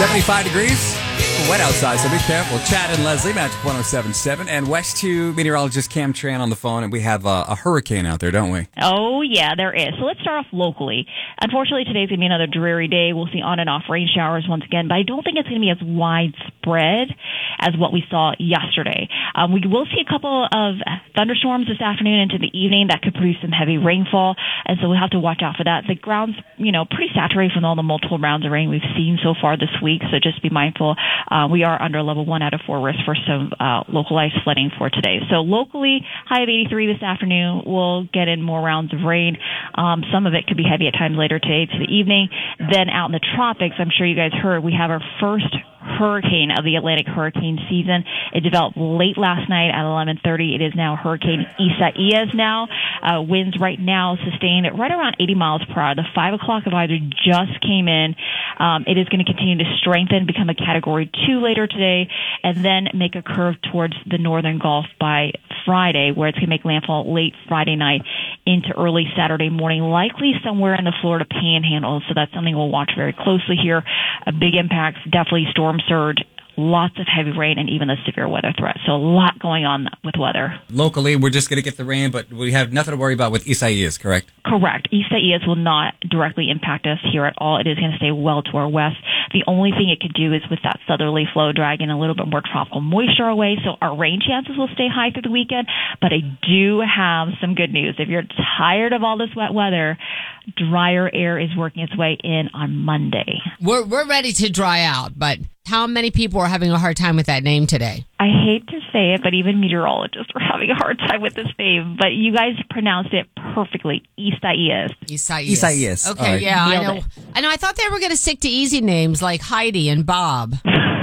75 degrees. Wet outside, so be careful. Chad and Leslie, Magic 107.7. And West 2 meteorologist Cam Tran on the phone. And we have a hurricane out there, don't we? Oh, yeah, there is. So let's start off locally. Unfortunately, today's going to be another dreary day. We'll see on and off rain showers once again, but I don't think it's going to be as widespread as what we saw yesterday. We will see a couple of thunderstorms this afternoon into the evening that could produce some heavy rainfall, and so we'll have to watch out for that. The ground's, pretty saturated from all the multiple rounds of rain we've seen so far this week, so just be mindful. We are under level 1 out of 4 risk for some localized flooding for today. So locally, high of 83 this afternoon. We'll get in more rounds of rain. Some of it could be heavy at times later today to the evening. Then out in the tropics, I'm sure you guys heard, we have our first hurricane of the Atlantic hurricane season. It developed late last night at 11:30. It is now Hurricane Isaias now. Winds right now sustained at right around 80 miles per hour. The 5 o'clock advisory just came in. It is going to continue to strengthen, become a Category 2 later today, and then make a curve towards the northern Gulf by Friday, where it's going to make landfall late Friday night into early Saturday morning, likely somewhere in the Florida Panhandle. So that's something we'll watch very closely here. A big impact, definitely storm surge, lots of heavy rain, and even a severe weather threat. So a lot going on with weather. Locally, we're just going to get the rain, but we have nothing to worry about with Isaias, correct? Correct. Isaias will not directly impact us here at all. It is going to stay well to our west. The only thing it could do is with that southerly flow dragging a little bit more tropical moisture away, so our rain chances will stay high through the weekend. But I do have some good news. If you're tired of all this wet weather, drier air is working its way in on Monday. We're ready to dry out, but how many people are having a hard time with that name today? I hate to say it, but even meteorologists are having a hard time with this name. But you guys pronounced it perfectly. Isaias. Isaias. Okay, right. yeah, Nailed I know. it. I know. I thought they were going to stick to easy names like Heidi and Bob.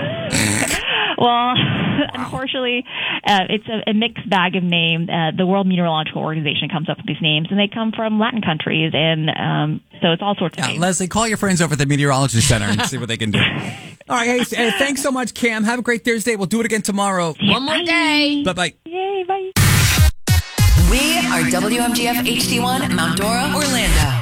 Well, unfortunately, it's a mixed bag of names. The World Meteorological Organization comes up with these names, and they come from Latin countries, and so it's all sorts of names. Leslie, call your friends over at the Meteorology Center and see what they can do. All right, hey, thanks so much, Cam. Have a great Thursday. We'll do it again tomorrow. One more day. Bye-bye. Yay, bye. We are WMGF HD1 Mount Dora, Orlando.